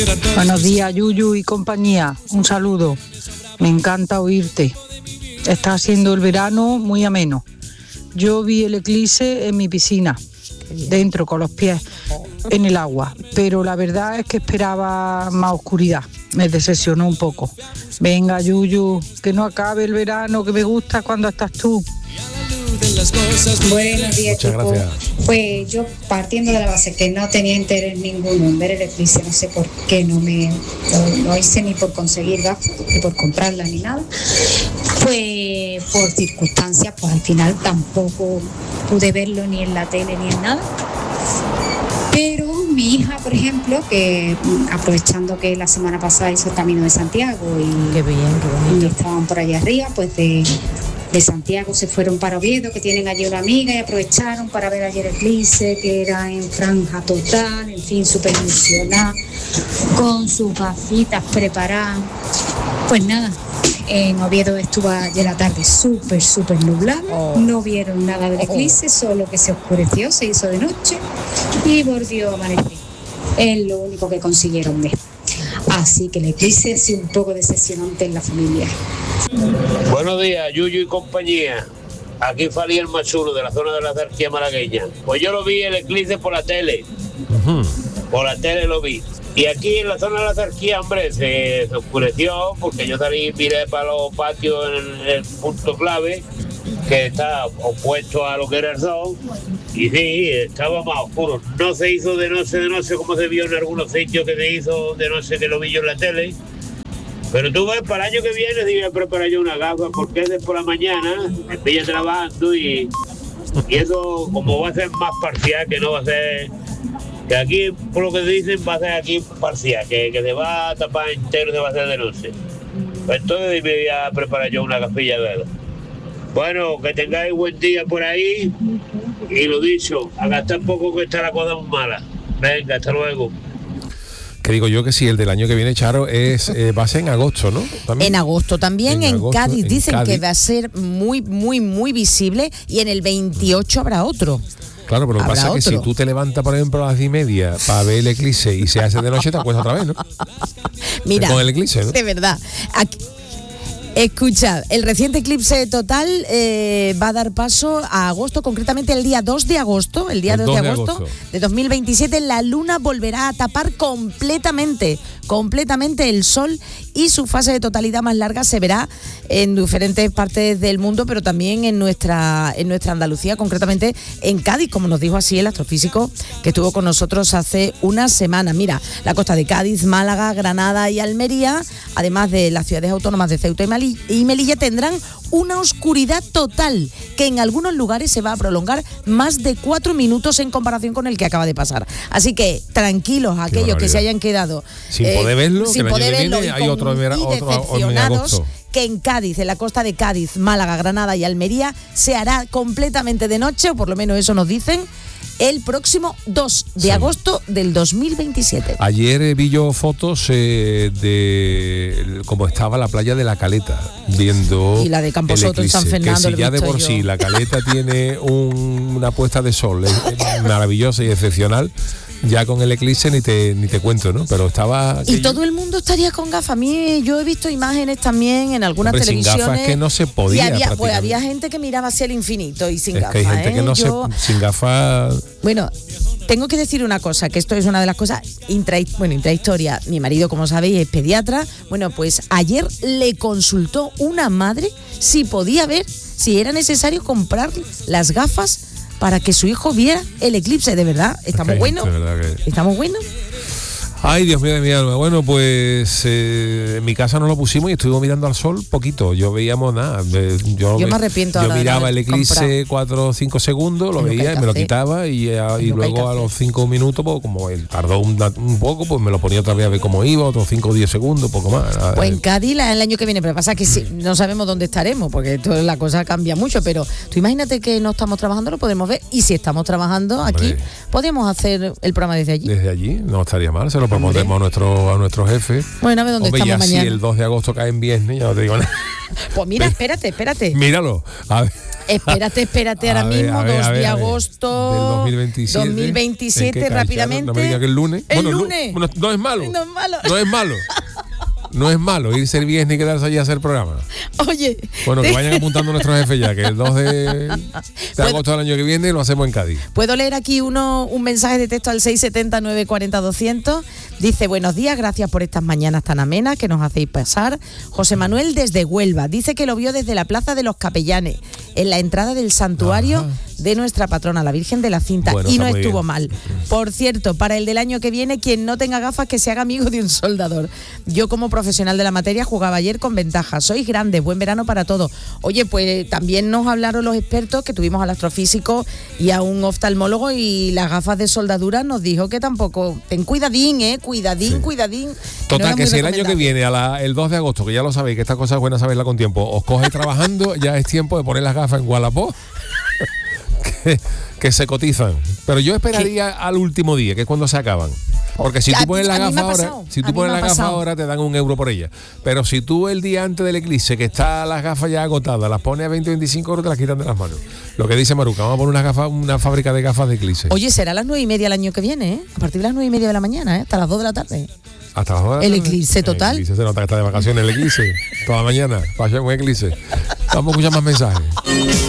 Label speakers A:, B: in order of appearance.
A: Buenos días, Yuyu y compañía. Un saludo. Me encanta oírte. Está siendo el verano muy ameno. Yo vi el eclipse en mi piscina, dentro con los pies en el agua, pero la verdad es que esperaba más oscuridad. Me decepcionó un poco. Venga, Yuyu, que no acabe el verano, que me gusta cuando estás tú.
B: Buenos días,
C: muchas
B: chicos.
C: gracias.
B: Pues yo, partiendo de la base que no tenía interés ninguno en ver el eclipse, no sé por qué no hice ni por conseguir gafas, ni por comprarlas ni nada, pues por circunstancias, pues al final tampoco pude verlo ni en la tele ni en nada. Pero mi hija, por ejemplo, que aprovechando que la semana pasada hizo el Camino de Santiago y
D: qué bien, qué bonito,
B: y estaban por allá arriba, pues de Santiago se fueron para Oviedo, que tienen allí una amiga, y aprovecharon para ver ayer el eclipse, que era en franja total, en fin, súper ilusionada, con sus gafitas preparadas. Pues nada, en Oviedo estuvo ayer la tarde súper nublada, no vieron nada del eclipse, solo que se oscureció, se hizo de noche y volvió a amanecer. Es lo único que consiguieron ver. Así que el eclipse ha sido un poco decepcionante en la familia.
E: Buenos días, Yuyu y compañía. Aquí Fali el Machulo, de la zona de la Zarquía malagueña. Pues yo lo vi el eclipse por la tele. Por la tele lo vi. Y aquí en la zona de la Zarquía, hombre, se oscureció porque yo salí y miré para los patios en el punto clave, que está opuesto a lo que era el sol. Y sí, estaba más oscuro. No se hizo de noche como se vio en algunos sitios que se hizo de noche, que lo vi yo en la tele. Pero tú ves, para el año que viene sí voy a preparar yo una gafa, porque es de por la mañana, me pilla trabajando y eso como va a ser más parcial, que no va a ser, que aquí, por lo que dicen, va a ser aquí parcial, que se va a tapar entero, se va a hacer de noche. Pues entonces me voy a preparar yo una gafilla de eso. Bueno, que tengáis buen día por ahí y lo dicho, a gastar poco que está la cosa muy mala. Venga, hasta luego.
C: Que digo yo que sí, el del año que viene, Charo, va a ser en agosto, ¿no? ¿También?
D: En agosto también, en
C: agosto,
D: Cádiz dicen
C: Cádiz.
D: que va a ser muy visible, y en el 28 habrá otro.
C: Claro, pero lo que pasa es que si tú te levantas, por ejemplo, a las 10:30 para ver el eclipse y se hace de noche, te acuestas otra vez, ¿no?
D: Mira,
C: con el eclipse, ¿no?
D: de verdad. Aquí, escucha, el reciente eclipse total va a dar paso a agosto, concretamente el día 2 de agosto, el día 2 de agosto de 2027, la luna volverá a tapar completamente el sol, y su fase de totalidad más larga se verá en diferentes partes del mundo, pero también en nuestra Andalucía, concretamente en Cádiz, como nos dijo así el astrofísico que estuvo con nosotros hace una semana. Mira, la costa de Cádiz, Málaga, Granada y Almería, además de las ciudades autónomas de Ceuta y Melilla, tendrán una oscuridad total que en algunos lugares se va a prolongar más de 4 minutos en comparación con el que acaba de pasar. Así que tranquilos aquellos que se hayan quedado
C: sin poder verlo,
D: sin poder verlo,
C: viene, hay otro en agosto.
D: Que en Cádiz, en la costa de Cádiz, Málaga, Granada y Almería, se hará completamente de noche, o por lo menos eso nos dicen, el próximo 2 de agosto del 2027.
C: Ayer vi yo fotos de cómo estaba la playa de La Caleta, viendo
D: y la de Camposoto en San Fernando.
C: Que si ya de por sí La Caleta tiene una puesta de sol maravillosa y excepcional, ya con el eclipse ni te cuento, ¿no? Pero estaba...
D: Y todo el mundo estaría con gafas. A mí, yo he visto imágenes también en algunas televisiones.
C: Sin gafas que no se podía.
D: Y había gente que miraba hacia el infinito y sin gafas.
C: Que hay gente que no sin gafas...
D: Bueno, tengo que decir una cosa, que esto es una de las cosas intrahistoria. Mi marido, como sabéis, es pediatra. Bueno, pues ayer le consultó una madre si podía ver, si era necesario comprar las gafas para que su hijo viera el eclipse. De verdad, estamos buenos. Estamos buenos.
C: Ay, Dios mío de mi alma. Bueno, pues en mi casa no lo pusimos y estuvimos mirando al sol poquito. Yo veíamos nada. Yo me arrepiento. Yo miraba el eclipse 4 o 5 segundos, lo veía y me lo quitaba y luego a los 5 minutos, pues como él tardó un poco, pues me lo ponía otra vez a ver cómo iba, otros 5 o 10 segundos, poco más.
D: Pues en Cádiz el año que viene, pero pasa que no sabemos dónde estaremos, porque la cosa cambia mucho, pero tú imagínate que no estamos trabajando, lo podemos ver, y si estamos trabajando aquí, podemos hacer el programa desde allí.
C: Desde allí, no estaría mal, se lo propondremos a nuestro jefe.
D: Bueno, a ver dónde estamos mañana.
C: Si el 2 de agosto cae en viernes, ya no te digo nada.
D: Pues mira, espérate.
C: Míralo. A ver.
D: Espérate ahora mismo, 2 de agosto
C: del
D: 2027 rápidamente.
C: No me diga que el lunes.
D: Lunes.
C: Bueno, no es malo.
D: No es malo.
C: No es malo irse el viernes y quedarse allí a hacer programa.
D: Oye.
C: Bueno, que vayan apuntando nuestros jefes ya, que el 2 de agosto del año que viene lo hacemos en Cádiz.
D: ¿Puedo leer aquí un mensaje de texto al 670-940-200? Dice, buenos días, gracias por estas mañanas tan amenas que nos hacéis pasar. José Manuel desde Huelva, dice que lo vio desde la Plaza de los Capellanes, en la entrada del santuario de nuestra patrona, la Virgen de la Cinta, bueno, y no estuvo mal. Por cierto, para el del año que viene, quien no tenga gafas que se haga amigo de un soldador. Yo como profesional de la materia jugaba ayer con ventaja. Sois grandes, buen verano para todos. Oye, pues también nos hablaron los expertos, que tuvimos al astrofísico y a un oftalmólogo, y las gafas de soldadura nos dijo que tampoco, ten cuidadín, cuidadín.
C: Total,
D: no
C: que si el año que viene, el 2 de agosto, que ya lo sabéis, que estas cosas buenas saberla con tiempo, os coge trabajando, ya es tiempo de poner las gafas en Wallapop. Que se cotizan. Pero yo esperaría al último día, que es cuando se acaban. Porque si tú pones la gafa ahora, te dan €1 por ella. Pero si tú el día antes del eclipse, que está las gafas ya agotadas, las pones a 20-25 euros, te las quitan de las manos. Lo que dice Maruca, vamos a poner una fábrica de gafas de eclipse.
D: Oye, será a las 9:30 el año que viene, ¿eh? A partir de las 9:30 de la mañana, hasta las 2 de la tarde.
C: Hasta las 2 de la tarde.
D: El eclipse total.
C: El eclipse se nota que está de vacaciones el eclipse. Toda la mañana, vaya un eclipse. Vamos a escuchar más mensajes.